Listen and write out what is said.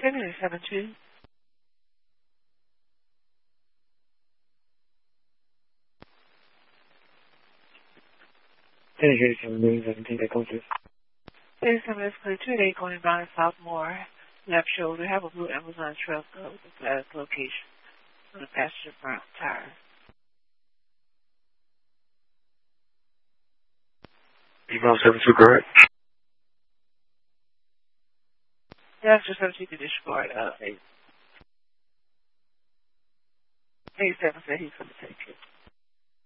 7872. 10-17 that comes with. 87-22, going inbound to Southmore, left shoulder. Have a blue Amazon truck with a flat location on the passenger front tire. Email 72, correct? Yeah, just 72 to disregard. 87 said he's going to take it.